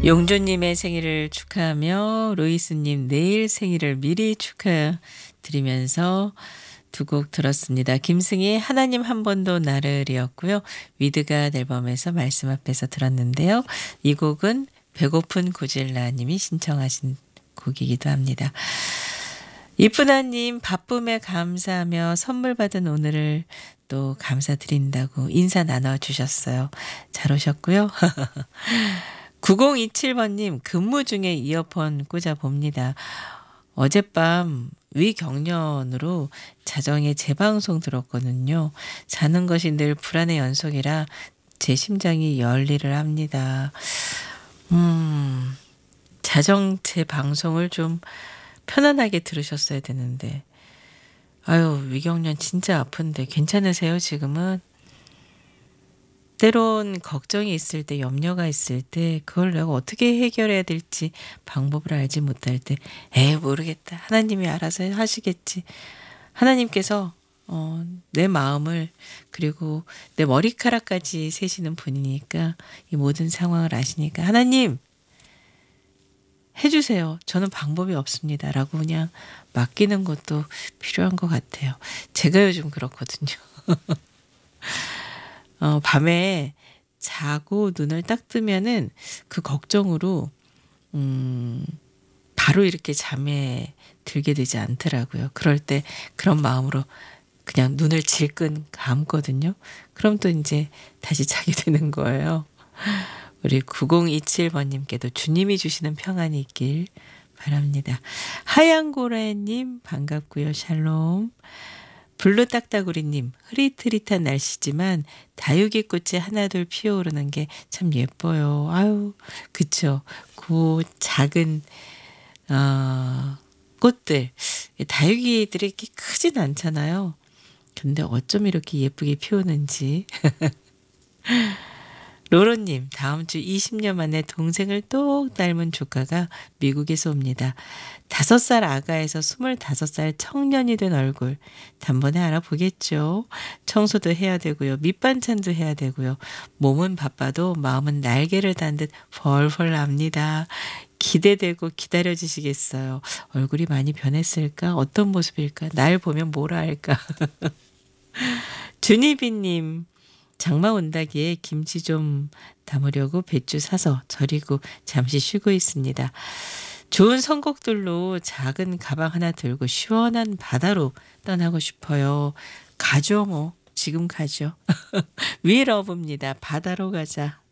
용조님의 생일을 축하하며 로이스님 내일 생일을 미리 축하드리면서 두 곡 들었습니다. 김승희의 하나님 한 번도 나를이었고요. 위드가 앨범에서 말씀 앞에서 들었는데요. 이 곡은 배고픈 고질라님이 신청하신 곡이기도 합니다. 이쁜아님 바쁨에 감사하며 선물 받은 오늘을 또 감사드린다고 인사 나눠주셨어요. 잘 오셨고요. 9027번님 근무 중에 이어폰 꽂아봅니다. 어젯밤 위경련으로 자정에 재방송 들었거든요. 자는 것이 늘 불안의 연속이라 제 심장이 열일을 합니다. 자정 재방송을 좀 편안하게 들으셨어야 되는데 아유 위경련 진짜 아픈데 괜찮으세요 지금은? 때론 걱정이 있을 때 염려가 있을 때 그걸 내가 어떻게 해결해야 될지 방법을 알지 못할 때 에이 모르겠다 하나님이 알아서 하시겠지 하나님께서 내 마음을 그리고 내 머리카락까지 세시는 분이니까 이 모든 상황을 아시니까 하나님 해주세요. 저는 방법이 없습니다. 라고 그냥 맡기는 것도 필요한 것 같아요. 제가 요즘 그렇거든요. 밤에 자고 눈을 딱 뜨면은 그 걱정으로 바로 이렇게 잠에 들게 되지 않더라고요. 그럴 때 그런 마음으로 그냥 눈을 질끈 감거든요. 그럼 또 이제 다시 자게 되는 거예요. 우리 9027번님께도 주님이 주시는 평안이 있길 바랍니다. 하얀고래님 반갑고요. 샬롬. 블루딱따구리님 흐릿흐릿한 날씨지만 다육이꽃이 하나둘 피어오르는 게 참 예뻐요. 아유 그쵸. 그 작은 꽃들 다육이들이 이렇게 크진 않잖아요. 근데 어쩜 이렇게 예쁘게 피우는지. 로로님 다음 주 20년 만에 동생을 똑 닮은 조카가 미국에서 옵니다. 5살 아가에서 25살 청년이 된 얼굴 단번에 알아보겠죠. 청소도 해야 되고요. 밑반찬도 해야 되고요. 몸은 바빠도 마음은 날개를 단 듯 벌벌 납니다. 기대되고 기다려지시겠어요. 얼굴이 많이 변했을까? 어떤 모습일까? 날 보면 뭐라 할까? 준희비님 장마 온다기에 김치 좀 담으려고 배추 사서 절이고 잠시 쉬고 있습니다. 좋은 선곡들로 작은 가방 하나 들고 시원한 바다로 떠나고 싶어요. 가죠 뭐. 지금 가죠. 위러브입니다. 바다로 가자.